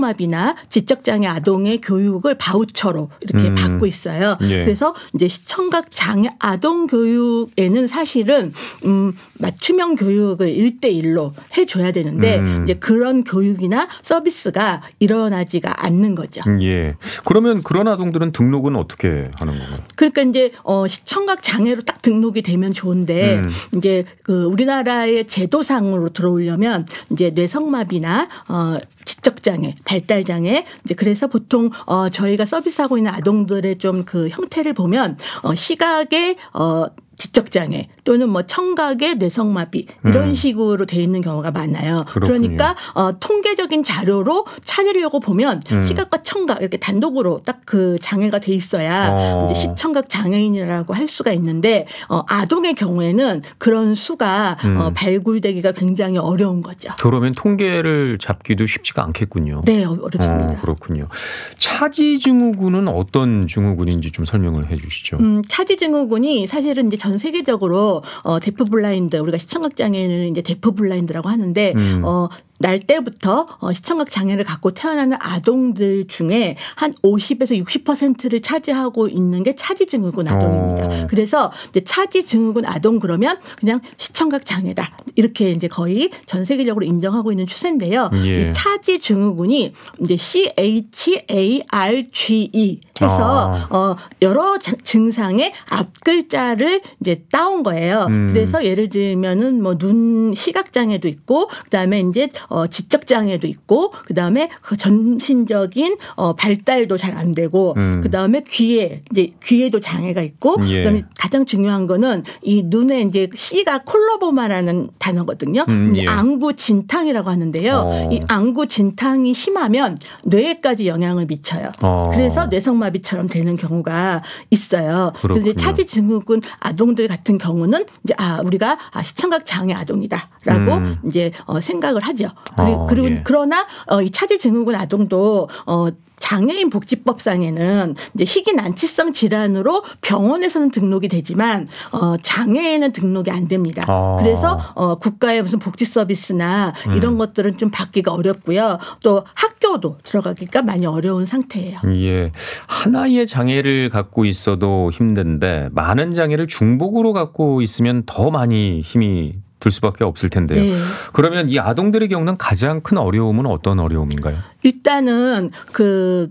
뇌성마비나 지적장애 아동의 교육을 바우처로 이렇게 받고 있어요. 예. 그래서 이제 시청각 장애 아동 교육에는 사실은 맞춤형 교육을 1대1로 해줘야 되는데 이제 그런 교육이나 서비스가 일어나지가 않는 거죠. 예. 그러면 그런 아동들은 등록은 어떻게 하는 건가요? 그러니까 이제 시청각 장애로 딱 등록이 되면 좋은데 이제 그 우리나라의 제도상으로 들어오려면 이제 뇌성마비나 지적장애, 발달장애 이제 그래서 보통 저희가 서비스하고 있는 아동들의 좀 그 형태를 보면 시각의 지적장애 또는 뭐 청각의 뇌성마비 이런 식으로 돼 있는 경우가 많아요. 그렇군요. 그러니까 통계적인 자료로 찾으려고 보면 시각과 청각 이렇게 단독으로 딱 그 장애가 돼 있어야 이제 시청각 장애인이라고 할 수가 있는데 아동의 경우에는 그런 수가 발굴되기가 굉장히 어려운 거죠. 그러면 통계를 잡기도 쉽지가 않겠군요. 네, 어렵습니다. 그렇군요. 차지증후군은 어떤 증후군인지 좀 설명을 해 주시죠. 차지증후군이 사실은 이제 전 세계적으로 데프 블라인드 우리가 시청각 장애는 이제 데프 블라인드라고 하는데 날 때부터 시청각 장애를 갖고 태어나는 아동들 중에 한 50에서 60%를 차지하고 있는 게 차지증후군 아동입니다. 그래서 이제 차지증후군 아동 그러면 그냥 시청각 장애다 이렇게 이제 거의 전 세계적으로 인정하고 있는 추세인데요. 예. 이 차지증후군이 이제 CHARGE 해서 여러 증상의 앞 글자를 이제 따온 거예요. 그래서 예를 들면은 뭐 눈 시각 장애도 있고 그다음에 이제 지적 장애도 있고 그다음에 그 전신적인 발달도 잘 안 되고 그다음에 귀에도 장애가 있고 예. 그다음에 가장 중요한 거는 이 눈에 이제 C가 콜로보마라는 단어거든요. 예. 안구진탕이라고 하는데요. 이 안구진탕이 심하면 뇌에까지 영향을 미쳐요. 그래서 뇌성마비처럼 되는 경우가 있어요. 그런데 차지증후군 아동들 같은 경우는 이제 우리가 시청각 장애 아동이다라고 이제 생각을 하죠. 그리고 예. 그러나 이 차지증후군 아동도 장애인 복지법상에는 이제 희귀난치성 질환으로 병원에서는 등록이 되지만 장애인은 등록이 안 됩니다. 그래서 국가의 무슨 복지 서비스나 이런 것들은 좀 받기가 어렵고요. 또 학교도 들어가기가 많이 어려운 상태예요. 예, 하나의 장애를 갖고 있어도 힘든데 많은 장애를 중복으로 갖고 있으면 더 많이 힘이 들 수밖에 없을 텐데요. 네. 그러면 이 아동들의 겪는 가장 큰 어려움은 어떤 어려움인가요? 일단은 그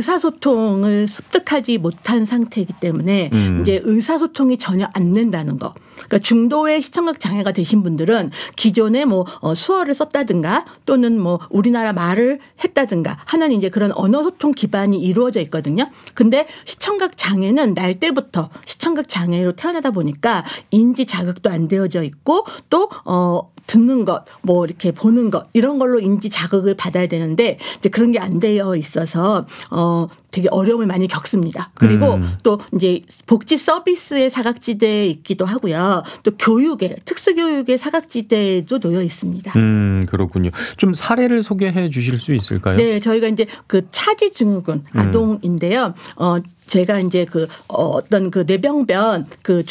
의사소통을 습득하지 못한 상태이기 때문에 이제 의사소통이 전혀 안 된다는 거. 그러니까 중도의 시청각 장애가 되신 분들은 기존에 뭐 수어를 썼다든가 또는 뭐 우리나라 말을 했다든가 하는 이제 그런 언어 소통 기반이 이루어져 있거든요. 근데 시청각 장애는 날 때부터 시청각 장애로 태어나다 보니까 인지 자극도 안 되어져 있고 또 듣는 것, 뭐 이렇게 보는 것 이런 걸로 인지 자극을 받아야 되는데 이제 그런 게 안 되어 있어서 되게 어려움을 많이 겪습니다. 그리고 또 이제 복지 서비스의 사각지대에 있기도 하고요. 또 교육의 특수교육의 사각지대에도 놓여 있습니다. 그렇군요. 좀 사례를 소개해 주실 수 있을까요? 네, 저희가 이제 그 차지증후군 아동인데요. 제가 이제 그 어떤 그 뇌병변 그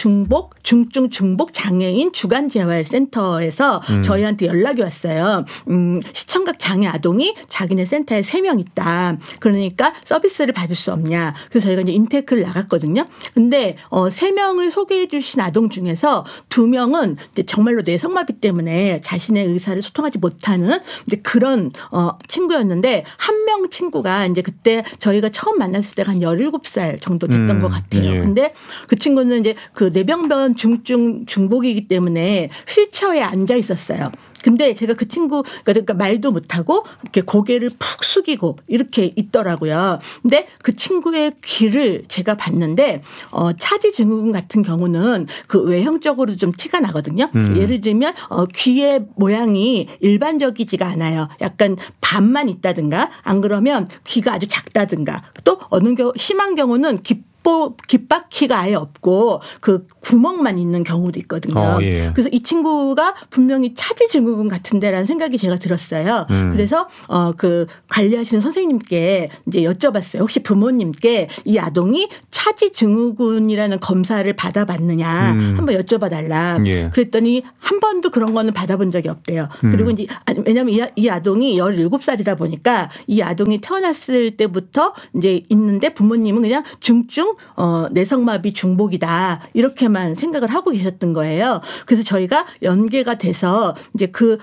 중증 중복 장애인 주간 재활 센터에서 저희한테 연락이 왔어요. 시청각 장애 아동이 자기네 센터에 3명 있다. 그러니까 서비스를 받을 수 없냐. 그래서 저희가 이제 인테크를 나갔거든요. 근데 3명을 소개해 주신 아동 중에서 2명은 이제 정말로 뇌성마비 때문에 자신의 의사를 소통하지 못하는 이제 그런 친구였는데 1명 친구가 이제 그때 저희가 처음 만났을 때가 한 17살 정도 됐던 것 같아요. 예. 근데 그 친구는 이제 그 뇌병변 중증 중복이기 때문에 휠체어에 앉아 있었어요. 근데 제가 그 친구 그러니까 말도 못하고 이렇게 고개를 푹 숙이고 이렇게 있더라고요. 근데 그 친구의 귀를 제가 봤는데 차지증후군 같은 경우는 그 외형적으로 좀 티가 나거든요. 예를 들면 귀의 모양이 일반적이지가 않아요. 약간 반만 있다든가 안 그러면 귀가 아주 작다든가 또 어느 경우 심한 경우는 귓바퀴가 아예 없고 그 구멍만 있는 경우도 있거든요. 예. 그래서 이 친구가 분명히 차지 증후군 같은데라는 생각이 제가 들었어요. 그래서 그 관리하시는 선생님께 이제 여쭤봤어요. 혹시 부모님께 이 아동이 차지 증후군이라는 검사를 받아봤느냐 한번 여쭤봐달라. 예. 그랬더니 한 번도 그런 거는 받아본 적이 없대요. 그리고 이제 왜냐하면 이 아동이 17살이다 보니까 이 아동이 태어났을 때부터 이제 있는데 부모님은 그냥 중증 내성마비 중복이다 이렇게만 생각을 하고 계셨던 거예요. 그래서 저희가 연계가 돼서 이제 그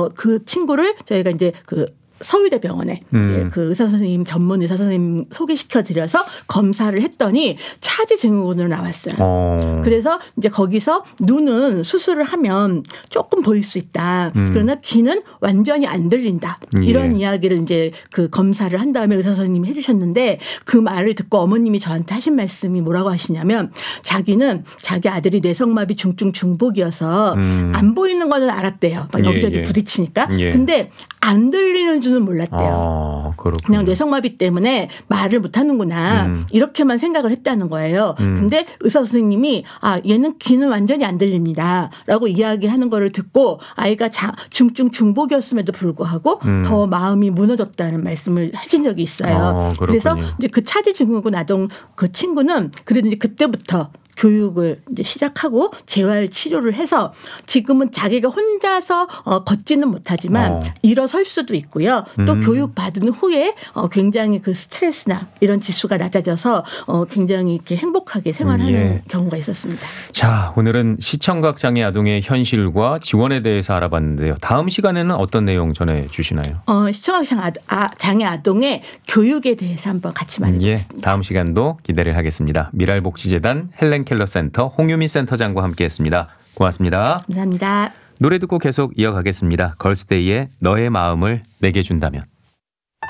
친구를 저희가 이제 그 서울대병원에 이제 그 의사 선생님 전문 의사 선생님 소개시켜 드려서 검사를 했더니 차지 증후군으로 나왔어요. 그래서 이제 거기서 눈은 수술을 하면 조금 보일 수 있다. 그러나 귀는 완전히 안 들린다. 이런 이야기를 이제 그 검사를 한 다음에 의사 선생님이 해주셨는데 그 말을 듣고 어머님이 저한테 하신 말씀이 뭐라고 하시냐면 자기는 자기 아들이 뇌성마비 중증 중복이어서 안 보이는 거는 알았대요. 막 여기저기 부딪히니까. 근데 안 들리는 줄은 몰랐대요. 그냥 뇌성마비 때문에 말을 못하는구나 이렇게만 생각을 했다는 거예요. 근데 의사 선생님이 얘는 귀는 완전히 안 들립니다 라고 이야기하는 거를 듣고 아이가 중증 중복이었음에도 불구하고 더 마음이 무너졌다는 말씀을 하신 적이 있어요. 그래서 이제 그 차지 증후군 아동 그 친구는 그래도 이제 그때부터 교육을 이제 시작하고 재활 치료를 해서 지금은 자기가 혼자서 걷지는 못하지만 일어설 수도 있고요. 또 교육 받은 후에 굉장히 그 스트레스나 이런 지수가 낮아져서 굉장히 이렇게 행복하게 생활하는 경우가 있었습니다. 자, 오늘은 시청각 장애 아동의 현실과 지원에 대해서 알아봤는데요. 다음 시간에는 어떤 내용 전해 주시나요? 시청각 장애 아동의 교육에 대해서 한번 같이 말해보겠습니다. 다음 시간도 기대를 하겠습니다. 미랄복지재단 헬렌 켈러 센터 홍유미 센터장과 함께했습니다. 고맙습니다. 감사합니다. 노래 듣고 계속 이어가겠습니다. 걸스데이의 너의 마음을 내게 준다면.